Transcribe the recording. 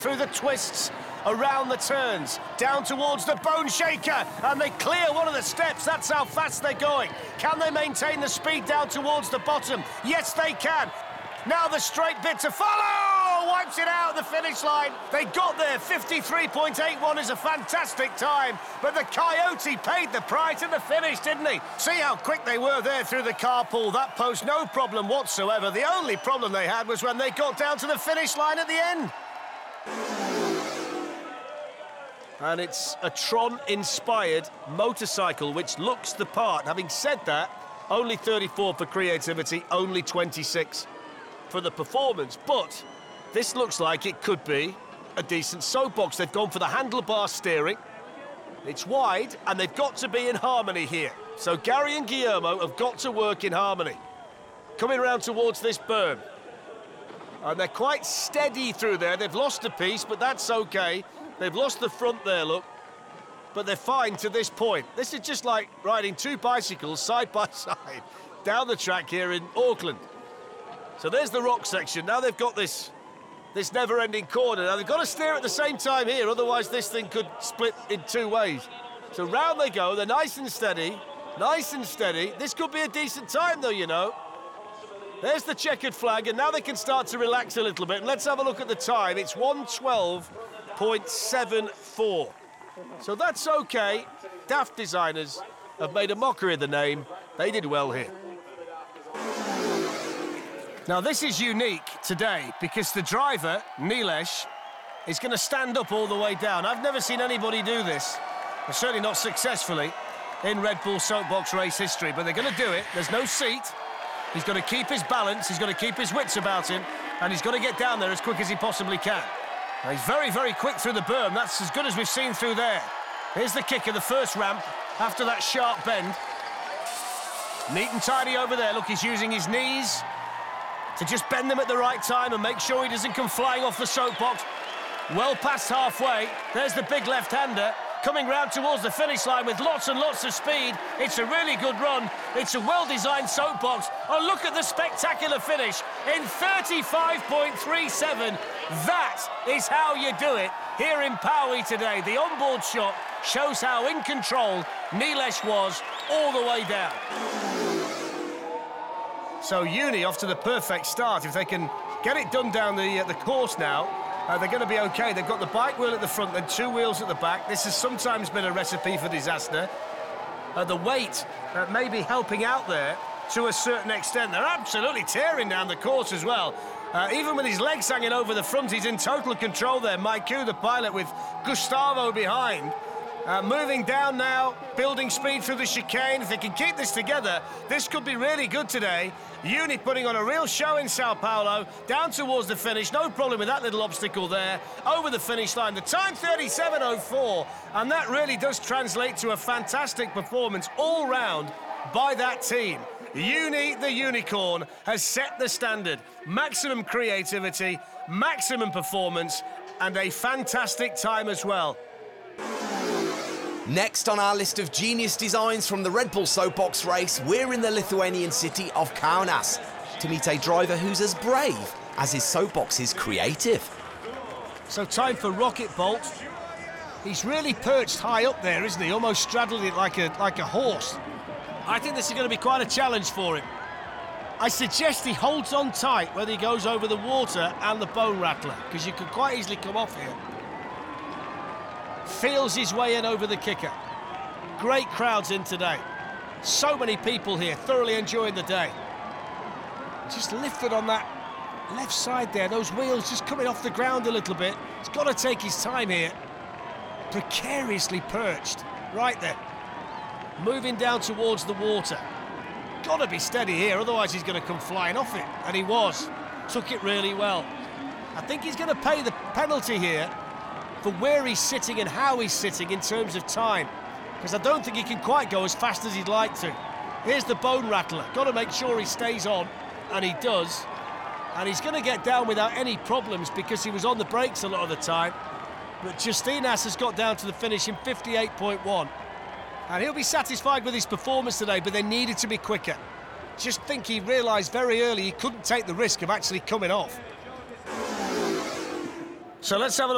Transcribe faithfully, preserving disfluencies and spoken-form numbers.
through the twists, around the turns, down towards the Bone Shaker, and they clear one of the steps. That's how fast they're going. Can they maintain the speed down towards the bottom? Yes, they can. Now the straight bit to follow! Wipes it out at the finish line. They got there. fifty-three point eight one is a fantastic time, but the Coyote paid the price at the finish, didn't he? See how quick they were there through the carpool. That posed no problem whatsoever. The only problem they had was when they got down to the finish line at the end. And it's a Tron-inspired motorcycle, which looks the part. Having said that, only thirty-four for creativity, only twenty-six for the performance. But this looks like it could be a decent soapbox. They've gone for the handlebar steering. It's wide, and they've got to be in harmony here. So Gary and Guillermo have got to work in harmony. Coming around towards this berm. And they're quite steady through there. They've lost a piece, but that's okay. They've lost the front there, look. But they're fine to this point. This is just like riding two bicycles side by side down the track here in Auckland. So there's the rock section. Now they've got this, this never-ending corner. Now they've got to steer at the same time here, otherwise this thing could split in two ways. So round they go. They're nice and steady, nice and steady. This could be a decent time, though, you know. There's the checkered flag, and now they can start to relax a little bit. And let's have a look at the time. It's one twelve point seven four. So that's okay. Daft designers have made a mockery of the name. They did well here. Now, this is unique today because the driver, Nilesh, is going to stand up all the way down. I've never seen anybody do this, and certainly not successfully, in Red Bull Soapbox race history, but they're going to do it. There's no seat. He's got to keep his balance, he's got to keep his wits about him, and he's got to get down there as quick as he possibly can. Now, he's very, very quick through the berm. That's as good as we've seen through there. Here's the kick of the first ramp after that sharp bend. Neat and tidy over there. Look, he's using his knees to just bend them at the right time and make sure he doesn't come flying off the soapbox. Well past halfway. There's the big left-hander coming round towards the finish line with lots and lots of speed. It's a really good run. It's a well-designed soapbox. Oh, look at the spectacular finish in thirty-five point three seven. That is how you do it here in Paui today. The onboard shot shows how in control Nilesh was all the way down. So Uni off to the perfect start. If they can get it done down the, uh, the course now, Uh, they're going to be OK. They've got the bike wheel at the front and two wheels at the back. This has sometimes been a recipe for disaster. Uh, the weight uh, may be helping out there to a certain extent. They're absolutely tearing down the course as well. Uh, even with his legs hanging over the front, he's in total control there. Maiku, the pilot, with Gustavo behind. Uh, moving down now, building speed through the chicane. If they can keep this together, this could be really good today. Uni putting on a real show in Sao Paulo, down towards the finish. No problem with that little obstacle there. Over the finish line. The time, thirty-seven oh four. And that really does translate to a fantastic performance all round by that team. Uni, the unicorn, has set the standard. Maximum creativity, maximum performance, and a fantastic time as well. Next on our list of genius designs from the Red Bull Soapbox race, we're in the Lithuanian city of Kaunas to meet a driver who's as brave as his soapbox is creative. So time for Rocket Bolt. He's really perched high up there, isn't he? Almost straddled it like a, like a horse. I think this is going to be quite a challenge for him. I suggest he holds on tight whether he goes over the water and the bone rattler, because you could quite easily come off here. Feels his way in over the kicker. Great crowds in today. So many people here, thoroughly enjoying the day. Just lifted on that left side there, those wheels just coming off the ground a little bit. He's got to take his time here. Precariously perched, right there. Moving down towards the water. Got to be steady here, otherwise he's going to come flying off it. And he was. Took it really well. I think he's going to pay the penalty here for where he's sitting and how he's sitting in terms of time, because I don't think he can quite go as fast as he'd like to. Here's the bone rattler. Got to make sure he stays on, and he does. And he's going to get down without any problems because he was on the brakes a lot of the time. But Justinas has got down to the finish in fifty-eight point one. And he'll be satisfied with his performance today, but they needed to be quicker. Just think he realised very early he couldn't take the risk of actually coming off. So let's have a look.